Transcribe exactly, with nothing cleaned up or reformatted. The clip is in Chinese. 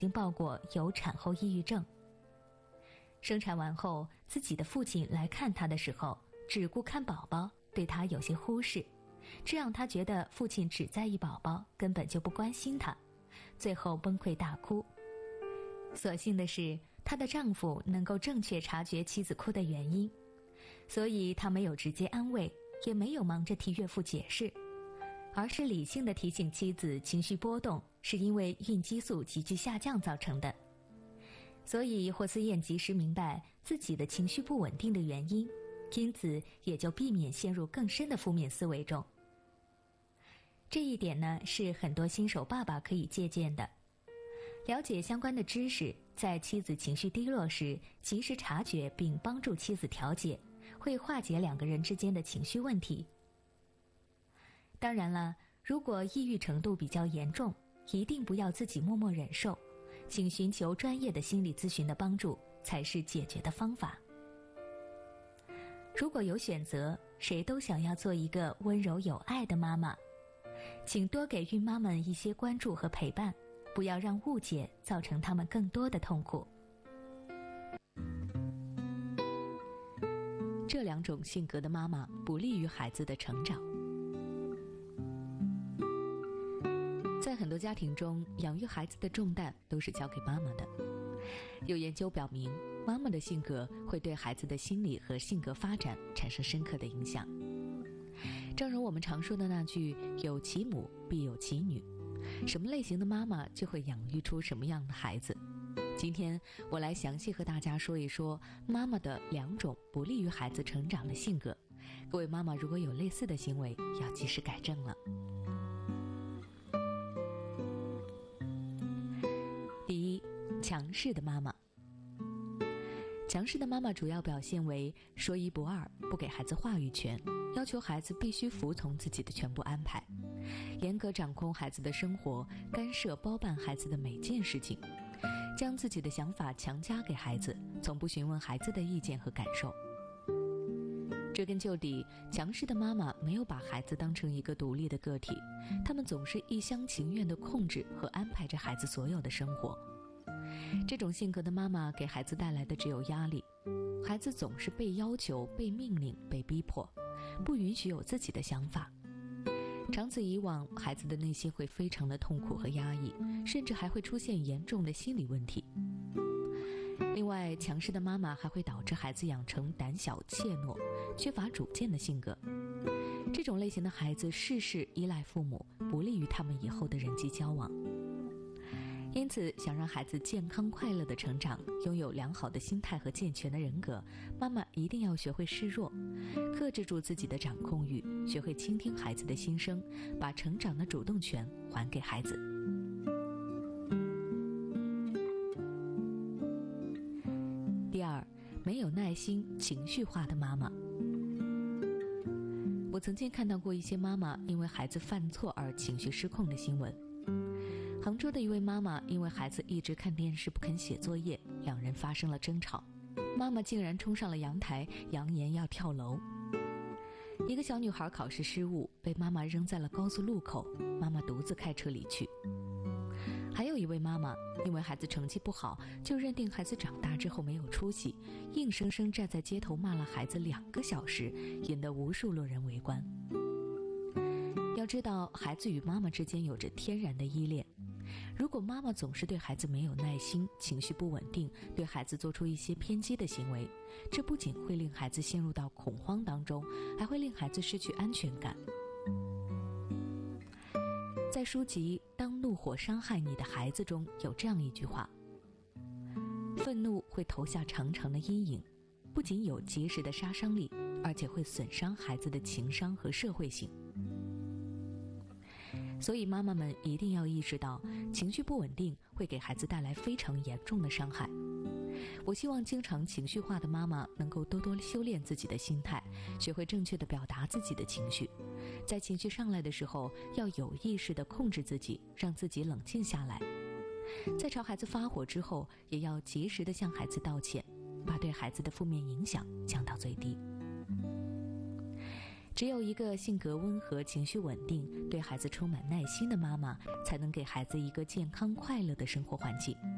经报过有产后抑郁症。生产完后，自己的父亲来看她的时候，只顾看宝宝，对她有些忽视，这让她觉得父亲只在意宝宝，根本就不关心她，最后崩溃大哭。所幸的是，她的丈夫能够正确察觉妻子哭的原因，所以他没有直接安慰，也没有忙着替岳父解释，而是理性地提醒妻子情绪波动是因为孕激素急剧下降造成的。所以霍思燕及时明白自己的情绪不稳定的原因，因此也就避免陷入更深的负面思维中。这一点呢，是很多新手爸爸可以借鉴的。了解相关的知识，在妻子情绪低落时及时察觉并帮助妻子调节，会化解两个人之间的情绪问题。当然了，如果抑郁程度比较严重，一定不要自己默默忍受，请寻求专业的心理咨询的帮助才是解决的方法。如果有选择，谁都想要做一个温柔有爱的妈妈，请多给孕妈们一些关注和陪伴，不要让误解造成她们更多的痛苦。 这两种性格的妈妈不利于孩子的成长。在很多家庭中，养育孩子的重担都是交给妈妈的。有研究表明，妈妈的性格会对孩子的心理和性格发展产生深刻的影响。正如我们常说的那句“有其母必有其女”，什么类型的妈妈就会养育出什么样的孩子。今天我来详细和大家说一说妈妈的两种不利于孩子成长的性格，各位妈妈如果有类似的行为，要及时改正了。第一，强势的妈妈。强势的妈妈主要表现为说一不二，不给孩子话语权，要求孩子必须服从自己的全部安排，严格掌控孩子的生活，干涉包办孩子的每件事情，将自己的想法强加给孩子，从不询问孩子的意见和感受。追根究底，强势的妈妈没有把孩子当成一个独立的个体，他们总是一厢情愿地控制和安排着孩子所有的生活。这种性格的妈妈给孩子带来的只有压力，孩子总是被要求、被命令、被逼迫，不允许有自己的想法。长此以往，孩子的内心会非常的痛苦和压抑，甚至还会出现严重的心理问题。另外，强势的妈妈还会导致孩子养成胆小怯懦、缺乏主见的性格。这种类型的孩子事事依赖父母，不利于他们以后的人际交往。因此，想让孩子健康快乐的成长，拥有良好的心态和健全的人格，妈妈一定要学会示弱，克制住自己的掌控欲，学会倾听孩子的心声，把成长的主动权还给孩子。第二，没有耐心、情绪化的妈妈。我曾经看到过一些妈妈因为孩子犯错而情绪失控的新闻。杭州的一位妈妈因为孩子一直看电视不肯写作业，两人发生了争吵，妈妈竟然冲上了阳台，扬言要跳楼。一个小女孩考试失误，被妈妈扔在了高速路口，妈妈独自开车离去。还有一位妈妈因为孩子成绩不好，就认定孩子长大之后没有出息，硬生生站在街头骂了孩子两个小时，引得无数路人围观。要知道，孩子与妈妈之间有着天然的依恋，如果妈妈总是对孩子没有耐心，情绪不稳定，对孩子做出一些偏激的行为，这不仅会令孩子陷入到恐慌当中，还会令孩子失去安全感。在书籍《当怒火伤害你的孩子》中有这样一句话：愤怒会投下长长的阴影，不仅有结实的杀伤力，而且会损伤孩子的情商和社会性。所以妈妈们一定要意识到，情绪不稳定会给孩子带来非常严重的伤害。我希望经常情绪化的妈妈能够多多修炼自己的心态，学会正确地表达自己的情绪，在情绪上来的时候，要有意识地控制自己，让自己冷静下来。在朝孩子发火之后，也要及时地向孩子道歉，把对孩子的负面影响降到最低。只有一个性格温和、情绪稳定、对孩子充满耐心的妈妈，才能给孩子一个健康快乐的生活环境。